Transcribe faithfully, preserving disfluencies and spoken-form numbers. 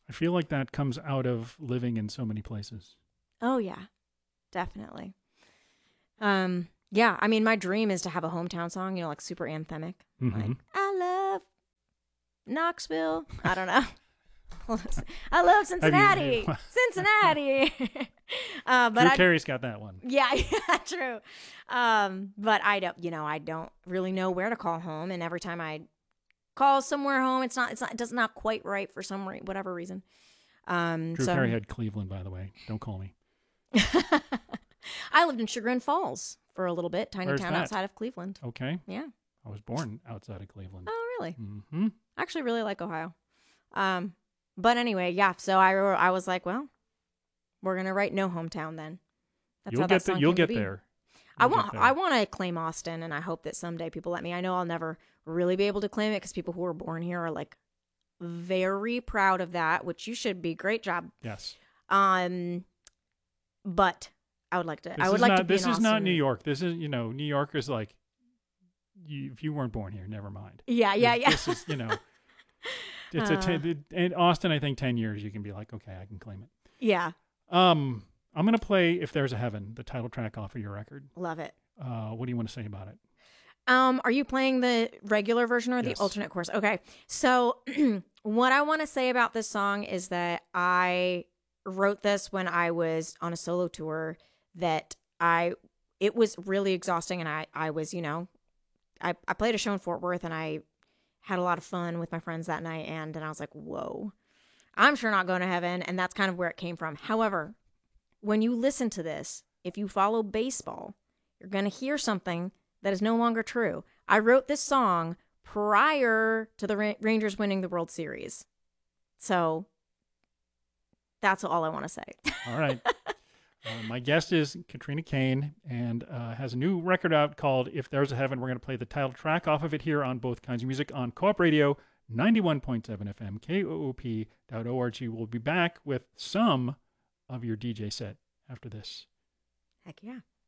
I feel like that comes out of living in so many places. Oh, yeah, definitely. Um, yeah, I mean, my dream is to have a hometown song, you know, like super anthemic. Mm-hmm. Like, I love Knoxville. I don't know. I love Cincinnati. You, Cincinnati. uh, but Drew I, Carey's got that one. Yeah, yeah, true. Um, but I don't, you know, I don't really know where to call home. And every time I call somewhere home, it's not, it's not, it does not quite right for some re- whatever reason. Um, Drew so, Carey had Cleveland, by the way. Don't call me. I lived in Chagrin Falls for a little bit, tiny Where's town that? outside of Cleveland. Okay. Yeah. I was born outside of Cleveland. Oh, really? Mm-hmm. I actually really like Ohio. Um, but anyway, yeah. So I, I was like, well, we're gonna write No Hometown then. That's You'll how get that the, song You'll came to get be. there. I You'll want get there. I want to claim Austin, and I hope that someday people let me. I know I'll never really be able to claim it because people who are born here are like very proud of that, which you should be. Great job. Yes. Um, but I would like to. This I would is like not, to be This in is not Austin. New York. This is, you know, New Yorkers like, you, if you weren't born here, never mind. Yeah, yeah, This- yeah. This is, you know, it's Uh. a ten, in Austin, I think ten years you can be like, okay, I can claim it. Yeah, Um, I'm going to play If There's a Heaven, the title track off of your record. love it. Uh, what do you want to say about it? Um, are you playing the regular version or the Yes. alternate course? Okay. So what I want to say about this song is that I wrote this when I was on a solo tour that I, it was really exhausting. And I, I was, you know, I, I played a show in Fort Worth and I had a lot of fun with my friends that night. And then I was like, whoa, I'm sure not going to heaven. And that's kind of where it came from. However, when you listen to this, if you follow baseball, you're going to hear something that is no longer true. I wrote this song prior to the Ra- Rangers winning the World Series. So that's all I want to say. All right. uh, my guest is Katrina Kane and uh, has a new record out called If There's a Heaven. We're going to play the title track off of it here on Both Kinds of Music on Co-op Radio, ninety-one point seven F M, K O O P dot org. We'll be back with some of your D J set after this. Heck yeah.